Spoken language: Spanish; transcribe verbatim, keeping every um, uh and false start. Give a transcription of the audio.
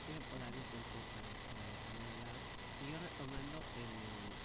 este horario, pues, de trabajo, la verdad, me da sigue retomando el